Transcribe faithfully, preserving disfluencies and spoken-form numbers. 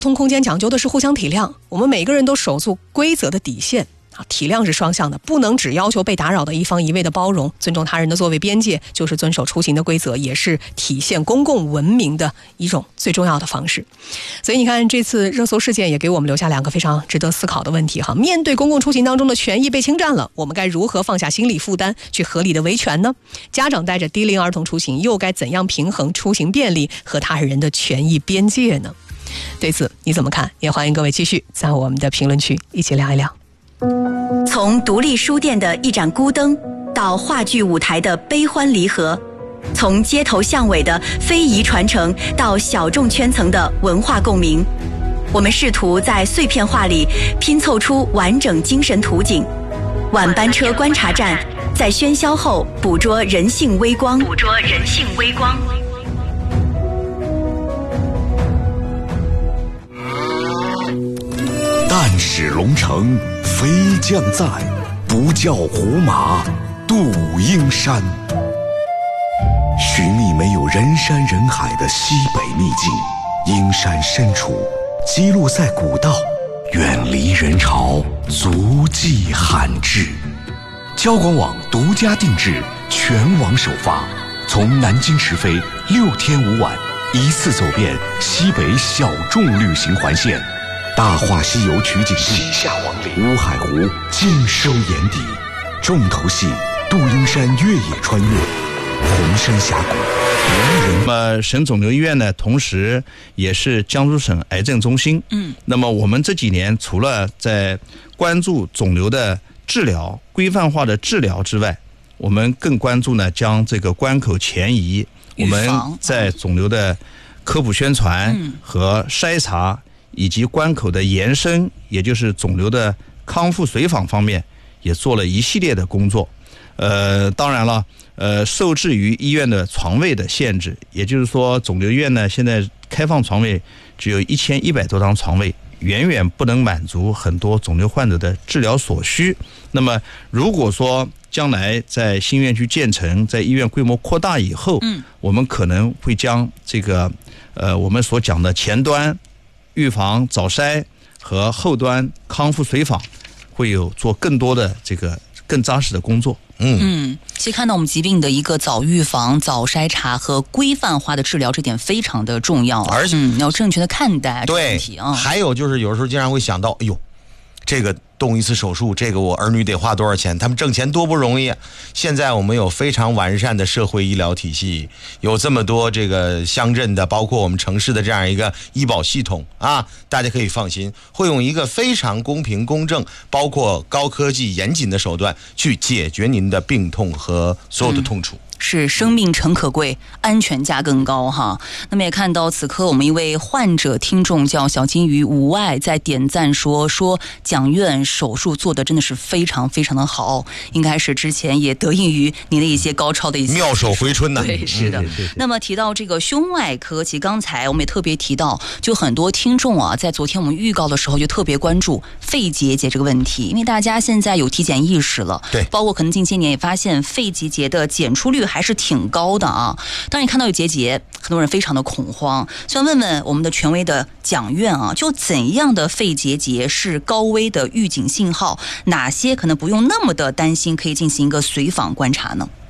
通空间讲究的是互相体谅，我们每个人都守住规则的底线啊，体谅是双向的，不能只要求被打扰的一方一味的包容，尊重他人的座位边界，就是遵守出行的规则，也是体现公共文明的一种最重要的方式。所以你看，这次热搜事件也给我们留下两个非常值得思考的问题哈。面对公共出行当中的权益被侵占了，我们该如何放下心理负担，去合理的维权呢？家长带着低龄儿童出行，又该怎样平衡出行便利和他人的权益边界呢？对此你怎么看？也欢迎各位继续在我们的评论区一起聊一聊。 从独立书店的一盏孤灯，到话剧舞台的悲欢离合，从街头巷尾的非遗传承，到小众圈层的文化共鸣，我们试图在碎片化里拼凑出完整精神图景。晚班车观察站，在喧嚣后捕捉人性微光，捕捉人性微光。 但使龙城飞将在，不教胡马度阴山。寻觅没有人山人海的西北秘境，阴山深处，基路塞古道，远离人潮，足迹罕至。交广网独家定制，全网首发，从南京直飞，六天五晚，一次走遍西北小众旅行环线。大话西游取景地，西夏王陵，乌海湖尽收眼底，重头戏杜英山越野穿越，红山峡谷。 那么省肿瘤医院呢，同时也是江苏省癌症中心。嗯，那么我们这几年除了在关注肿瘤的治疗、规范化的治疗之外，我们更关注呢，将这个关口前移，我们在肿瘤的科普宣传和筛查，以及关口的延伸，也就是肿瘤的康复随访方面，也做了一系列的工作。呃，当然了，呃，受制于医院的床位的限制，也就是说，肿瘤医院呢现在开放床位只有一千一百多张床位，远远不能满足很多肿瘤患者的治疗所需。那么，如果说将来在新院区建成，在医院规模扩大以后，嗯，我们可能会将这个呃我们所讲的前端预防早筛和后端康复随访，会有做更多的这个更扎实的工作。 嗯嗯，其实看到我们疾病的一个早预防、早筛查和规范化的治疗，这点非常的重要， 而且、 嗯、要正确的看待这个问题啊。 还有就是有时候经常会想到，哎呦，这个动一次手术，这个我儿女得花多少钱？他们挣钱多不容易。现在我们有非常完善的社会医疗体系，有这么多这个乡镇的，包括我们城市的这样一个医保系统啊，大家可以放心，会用一个非常公平公正，包括高科技严谨的手段去解决您的病痛和所有的痛楚。 嗯，是生命诚可贵，安全价更高哈。那么也看到此刻我们一位患者听众叫小金鱼无爱在点赞说说蒋院手术做的真的是非常非常的好，应该是之前也得益于您的一些高超的一些妙手回春呢。 对，是的。嗯、那么提到这个胸外科，其实刚才我们也特别提到，就很多听众啊，在昨天我们预告的时候就特别关注肺结节这个问题，因为大家现在有体检意识了， 对， 包括可能近些年也发现肺结节的检出率还是挺高的啊。当你看到有结节，很多人非常的恐慌，想问问我们的权威的蒋院啊，就怎样的肺结节是高危的预警信号？哪些可能不用那么的担心，可以进行一个随访观察呢？